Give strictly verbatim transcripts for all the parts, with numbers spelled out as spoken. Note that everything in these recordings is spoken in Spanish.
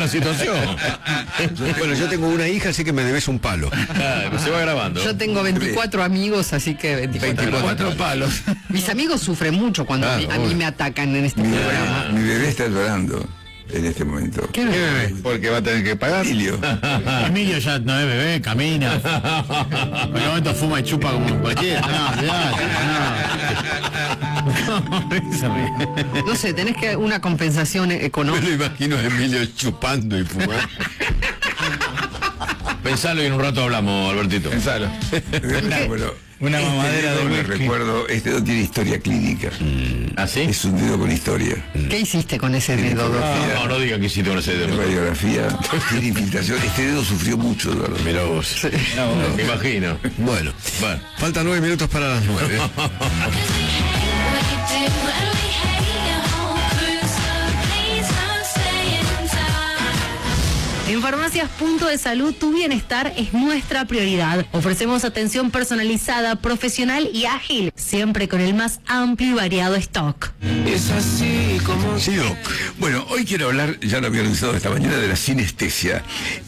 la situación. Bueno, yo tengo una hija, así que me debes un palo. Claro, se va grabando. Yo tengo veinticuatro amigos, así que veinticuatro, veinticuatro palos. Mis amigos sufren mucho cuando Claro, a, mí, a mí me atacan en este Mi, programa. mi bebé está llorando en este momento. ¿Qué bebé? Porque va a tener que pagar. Emilio. Emilio ya no es bebé, camina. Por el momento fuma y chupa como cualquiera. No, no. No sé, tenés que una compensación Me económica. lo imagino a Emilio chupando y fumando. Pensalo y en un rato hablamos, Albertito. Pensalo. Bueno, Una este mamadera dedo, de me whisky. recuerdo, este dedo tiene historia clínica. ¿Ah, sí? Es un dedo con historia. ¿Qué hiciste con ese Tiene dedo? fotografía, No, no diga que hiciste con ese de dedo. radiografía, tiene infiltración. Este dedo sufrió mucho, Eduardo. Mira vos. No, me imagino. Bueno, Bueno. faltan nueve minutos para las nueve. En Farmacias Punto de Salud, tu bienestar es nuestra prioridad. Ofrecemos atención personalizada, profesional y ágil, siempre con el más amplio y variado stock. Es así como... Sí, Doc. Bueno, hoy quiero hablar, ya lo había anunciado esta mañana, de la sinestesia.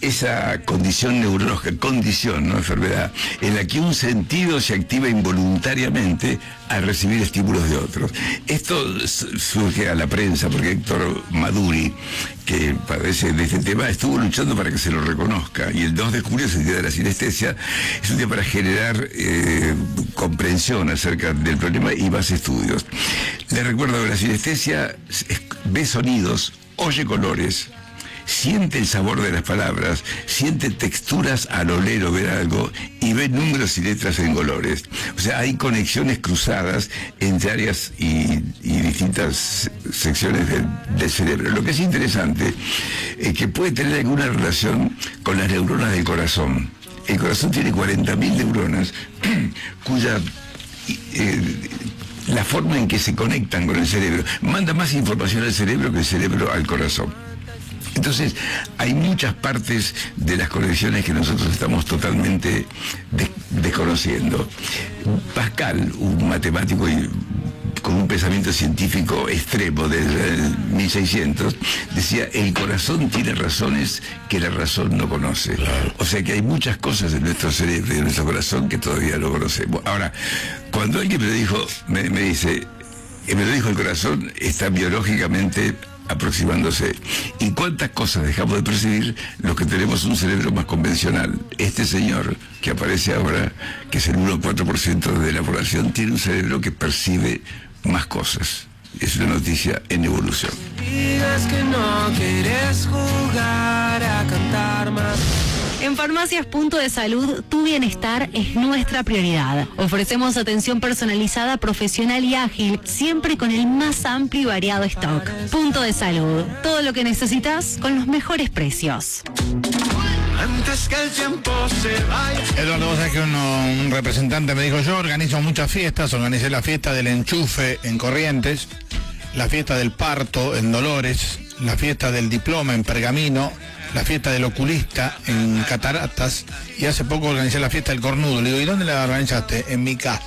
Esa condición neurológica, condición, no enfermedad, en la que un sentido se activa involuntariamente al recibir estímulos de otros. Esto surge a la prensa porque Héctor Maduri, que padece de este tema, estuvo luchando para que se lo reconozca, y el dos de julio es el Día de la Sinestesia. Es un día para generar eh, comprensión acerca del problema y más estudios. Les recuerdo que la sinestesia es, ve sonidos, oye colores, siente el sabor de las palabras, siente texturas al oler o ver algo, y ve números y letras en colores. O sea, hay conexiones cruzadas entre áreas y, y distintas secciones del, del cerebro. Lo que es interesante es que puede tener alguna relación con las neuronas del corazón. El corazón tiene cuarenta mil neuronas cuya... Eh, la forma en que se conectan con el cerebro manda más información al cerebro que el cerebro al corazón. Entonces, hay muchas partes de las conexiones que nosotros estamos totalmente de- desconociendo. Pascal, un matemático y con un pensamiento científico extremo desde el mil seiscientos, decía, el corazón tiene razones que la razón no conoce. O sea que hay muchas cosas en nuestro cerebro y en nuestro corazón que todavía no conocemos. Ahora, cuando alguien me lo dijo, me, me dice, eh, me lo dijo el corazón, está biológicamente aproximándose. ¿Y cuántas cosas dejamos de percibir los que tenemos un cerebro más convencional? Este señor que aparece ahora, que es el uno coma cuatro por ciento de la población, tiene un cerebro que percibe más cosas. Es una noticia en evolución. Digas que no quieres jugar a cantar más. En Farmacias Punto de Salud, tu bienestar es nuestra prioridad. Ofrecemos atención personalizada, profesional y ágil, siempre con el más amplio y variado stock. Punto de Salud, todo lo que necesitas con los mejores precios. Antes que el tiempo se vaya. Eduardo, vos sabés que uno, un representante me dijo, yo organizo muchas fiestas, organicé la fiesta del enchufe en Corrientes, la fiesta del parto en Dolores, la fiesta del diploma en Pergamino, la fiesta del oculista en Cataratas, y hace poco organicé la fiesta del cornudo. Le digo, ¿y dónde la organizaste? En mi casa.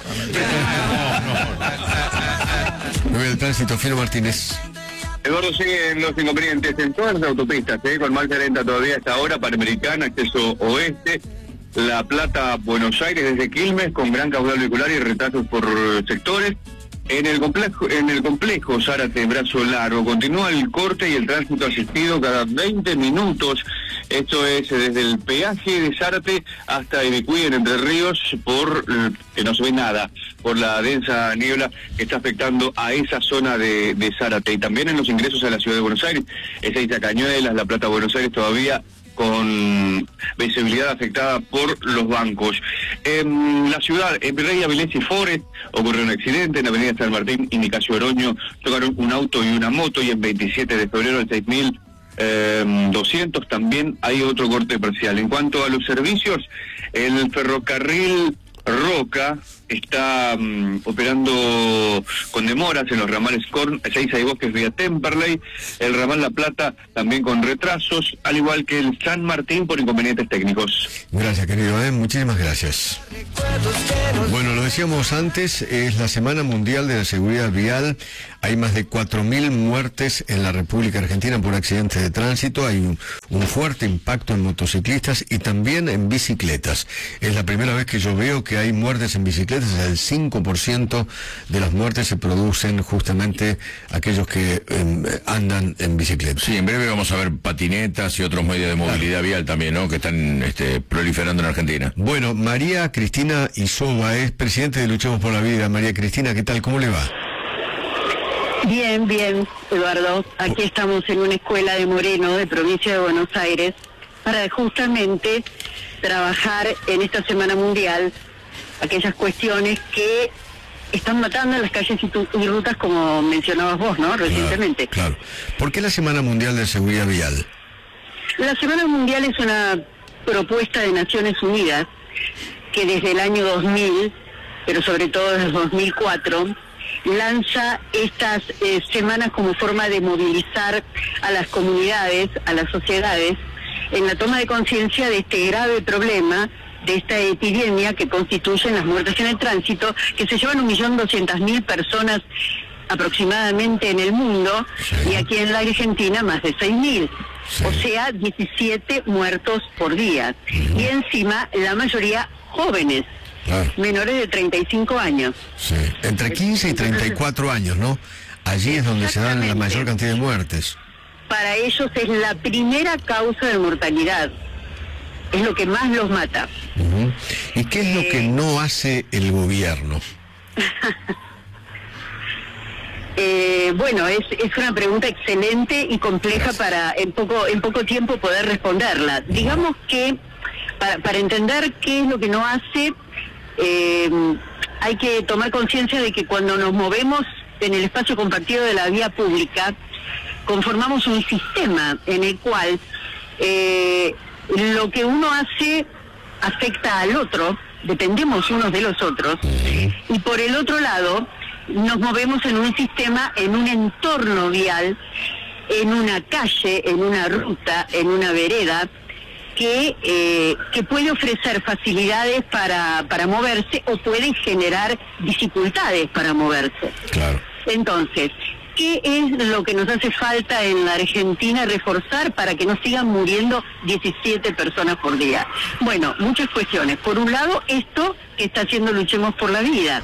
Me voy al tránsito, Fiero Martínez. Eduardo, siguen los inconvenientes en todas las autopistas, ¿eh? Con marcha lenta todavía hasta ahora, Panamericana, acceso oeste, La Plata, Buenos Aires, desde Quilmes, con gran caudal vehicular y retrasos por sectores. En el complejo, en el complejo Zárate, Brazo Largo, continúa el corte y el tránsito asistido cada veinte minutos. Esto es desde el peaje de Zárate hasta Ibicuí en Entre Ríos, por eh, que no se ve nada, por la densa niebla que está afectando a esa zona de, de Zárate. Y también en los ingresos a la ciudad de Buenos Aires, Ezeiza Cañuelas, La Plata, Buenos Aires, todavía con visibilidad afectada por los bancos. En la ciudad, en Virrey Avilés y Forest, ocurrió un accidente en la avenida San Martín y Nicasio Oroño, chocaron un auto y una moto, y en veintisiete de febrero, el seis mil doscientos, también hay otro corte parcial. En cuanto a los servicios, el ferrocarril Roca, está um, operando con demoras en los ramales Corn, Ezeiza y Bosques vía Temperley, el ramal La Plata también con retrasos, al igual que el San Martín por inconvenientes técnicos. Gracias, querido, ¿eh? Muchísimas gracias. Bueno, lo decíamos antes, es la Semana Mundial de la Seguridad Vial. Hay más de cuatro mil muertes en la República Argentina por accidentes de tránsito. Hay un, un fuerte impacto en motociclistas y también en bicicletas. Es la primera vez que yo veo que hay muertes en bicicletas. El cinco por ciento de las muertes se producen justamente aquellos que eh, andan en bicicleta. Sí, en breve vamos a ver patinetas y otros medios de movilidad claro. vial también, ¿no? Que están este, proliferando en Argentina. Bueno, María Cristina Isoba es presidente de Luchemos por la Vida. María Cristina, ¿qué tal? ¿Cómo le va? Bien, bien, Eduardo. Aquí estamos en una escuela de Moreno, de provincia de Buenos Aires, para justamente trabajar en esta Semana Mundial aquellas cuestiones que están matando en las calles y, tu, y rutas, como mencionabas vos, ¿no? Recientemente. Claro, claro. ¿Por qué la Semana Mundial de Seguridad Vial? La Semana Mundial es una propuesta de Naciones Unidas que desde el año dos mil, pero sobre todo desde el dos mil cuatro, lanza estas eh, semanas como forma de movilizar a las comunidades, a las sociedades, en la toma de conciencia de este grave problema, de esta epidemia que constituyen las muertes en el tránsito, que se llevan un millón doscientas mil personas aproximadamente en el mundo, sí. y aquí en la Argentina más de seis mil. Sí. O sea, diecisiete muertos por día. Uh-huh. Y encima, la mayoría jóvenes. Claro. Menores de treinta y cinco años. Sí. Entre quince y treinta y cuatro años, ¿no? Allí es donde se dan la mayor cantidad de muertes. Para ellos es la primera causa de mortalidad. Es lo que más los mata. Uh-huh. ¿Y qué es eh... lo que no hace el gobierno? eh, bueno, es, es una pregunta excelente y compleja Gracias. para en poco, en poco tiempo poder responderla. Uh-huh. Digamos que para, para entender qué es lo que no hace... Eh, hay que tomar conciencia de que cuando nos movemos en el espacio compartido de la vía pública, conformamos un sistema en el cual eh, lo que uno hace afecta al otro, dependemos unos de los otros, y por el otro lado nos movemos en un sistema, en un entorno vial, en una calle, en una ruta, en una vereda, que eh, que puede ofrecer facilidades para, para moverse o puede generar dificultades para moverse. Claro. Entonces, ¿qué es lo que nos hace falta en la Argentina reforzar para que no sigan muriendo diecisiete personas por día? Bueno, muchas cuestiones. Por un lado, esto que está haciendo Luchemos por la Vida.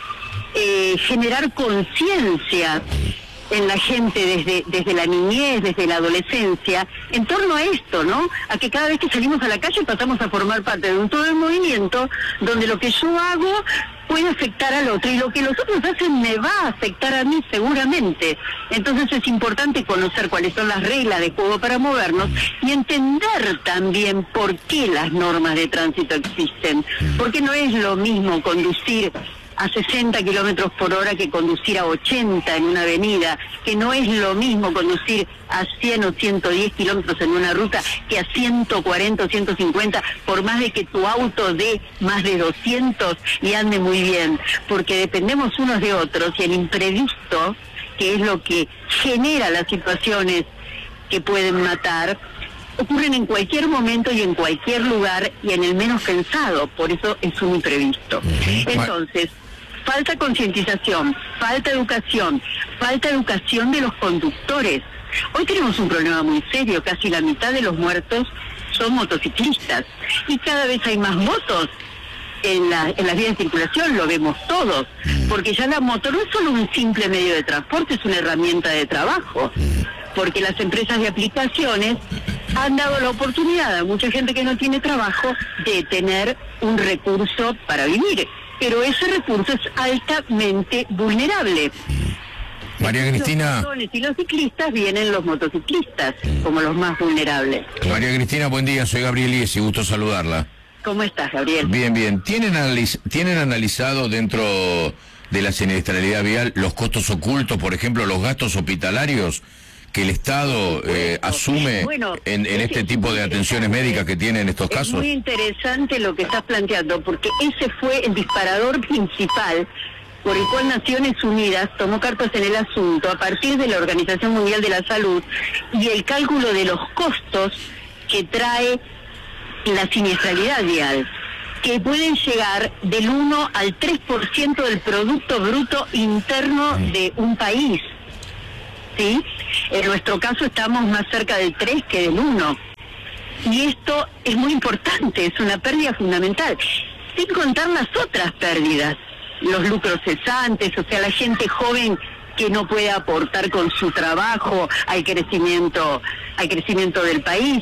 Eh, generar conciencia en la gente desde desde la niñez, desde la adolescencia, en torno a esto, ¿no? A que cada vez que salimos a la calle pasamos a formar parte de un todo el movimiento donde lo que yo hago puede afectar al otro y lo que los otros hacen me va a afectar a mí seguramente. Entonces es importante conocer cuáles son las reglas de juego para movernos y entender también por qué las normas de tránsito existen. Porque no es lo mismo conducir a sesenta kilómetros por hora que conducir a ochenta en una avenida, que no es lo mismo conducir a cien o ciento diez kilómetros en una ruta que a ciento cuarenta o ciento cincuenta, por más de que tu auto dé más de doscientos y ande muy bien, porque dependemos unos de otros y el imprevisto, que es lo que genera las situaciones que pueden matar, ocurren en cualquier momento y en cualquier lugar y en el menos pensado, por eso es un imprevisto. Entonces, falta concientización, falta educación, falta educación de los conductores. Hoy tenemos un problema muy serio, casi la mitad de los muertos son motociclistas y cada vez hay más motos en, la, en las vías de circulación, lo vemos todos, porque ya la moto no es solo un simple medio de transporte, es una herramienta de trabajo, porque las empresas de aplicaciones han dado la oportunidad a mucha gente que no tiene trabajo de tener un recurso para vivir, pero ese recurso es altamente vulnerable. María Cristina. Los peatones y los ciclistas vienen los motociclistas como los más vulnerables. María Cristina, buen día, soy Gabriel Iesi, gusto saludarla. ¿Cómo estás, Gabriel? Bien, bien. ¿Tienen, analiz ¿Tienen analizado dentro de la siniestralidad vial los costos ocultos, por ejemplo, los gastos hospitalarios que el Estado eh, asume Bueno, en, en este tipo de atenciones médicas que tiene en estos Es casos? muy interesante lo que estás planteando, porque ese fue el disparador principal por el cual Naciones Unidas tomó cartas en el asunto a partir de la Organización Mundial de la Salud y el cálculo de los costos que trae la siniestralidad vial, que pueden llegar del uno al tres por ciento del Producto Bruto Interno de un país. ¿Sí? En nuestro caso estamos más cerca del tres que del uno. Y esto es muy importante, es una pérdida fundamental. Sin contar las otras pérdidas, los lucros cesantes, o sea, la gente joven que no puede aportar con su trabajo al crecimiento, al crecimiento del país.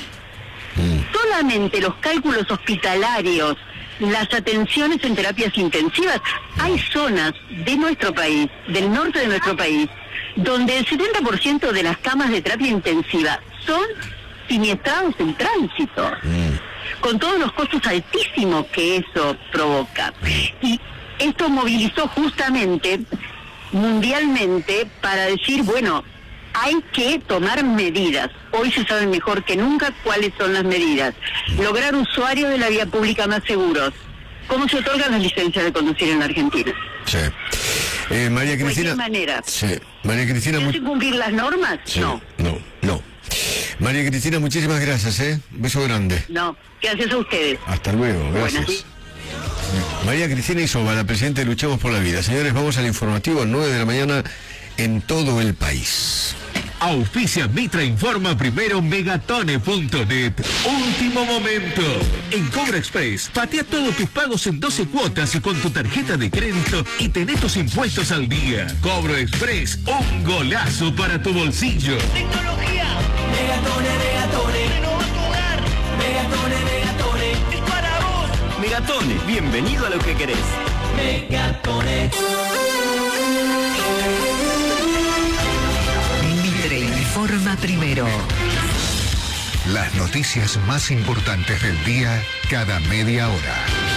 Solamente los cálculos hospitalarios, las atenciones en terapias intensivas, hay zonas de nuestro país, del norte de nuestro país, donde el setenta por ciento de las camas de terapia intensiva son siniestrados en tránsito, mm. con todos los costos altísimos que eso provoca. Y esto movilizó justamente mundialmente para decir, bueno, hay que tomar medidas. Hoy se sabe mejor que nunca cuáles son las medidas. Lograr usuarios de la vía pública más seguros. ¿Cómo se otorgan las licencias de conducir en la Argentina? Sí. Eh, María Cristina. ¿De qué manera? Sí. María Cristina. ¿Se hacen cumplir las normas? Sí. No. No, no. María Cristina, muchísimas gracias, ¿eh? Un beso grande. No. Gracias a ustedes. Hasta luego, gracias. Buenas. María Cristina Isoba, la presidenta de Luchemos por la Vida. Señores, vamos al informativo, nueve de la mañana en todo el país. Auspicia Mitra Informa primero megatone punto net. Último momento. En Cobra Express, patea todos tus pagos en doce cuotas y con tu tarjeta de crédito y tenés tus impuestos al día. Cobra Express, un golazo para tu bolsillo. Tecnología. Megatone, Megatone. Renova tu hogar. Megatone, Megatone. Es para vos. Megatone, bienvenido a lo que querés. Megatone. Informa primero. Las noticias más importantes del día cada media hora.